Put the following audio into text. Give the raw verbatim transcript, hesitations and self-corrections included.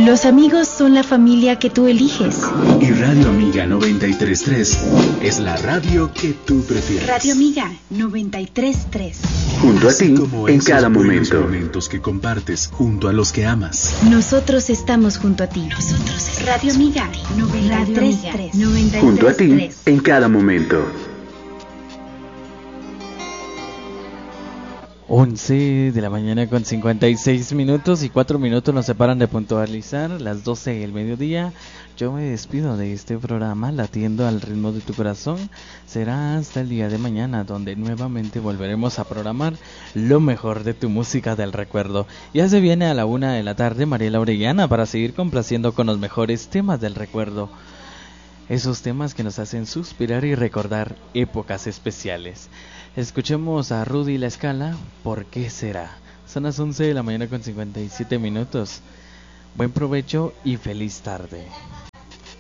Los amigos son la familia que tú eliges. Y Radio Amiga noventa y tres punto tres es la radio que tú prefieres. Radio Amiga noventa y tres punto tres. Junto a ti, en cada momento. momentos que compartes junto a los que amas. Nosotros estamos junto a ti. Nosotros estamos Radio Amiga noventa y tres punto tres. Junto a ti, en cada momento. once de la mañana con cincuenta y seis minutos y cuatro minutos nos separan de puntualizar las doce del mediodía. Yo me despido de este programa latiendo al ritmo de tu corazón. Será hasta el día de mañana, donde nuevamente volveremos a programar lo mejor de tu música del recuerdo. Ya se viene a la una de la tarde Mariela Orellana para seguir complaciendo con los mejores temas del recuerdo. Esos temas que nos hacen suspirar y recordar épocas especiales. Escuchemos a Rudy La Scala, ¿por qué será? Son las once de la mañana con cincuenta y siete minutos. Buen provecho y feliz tarde.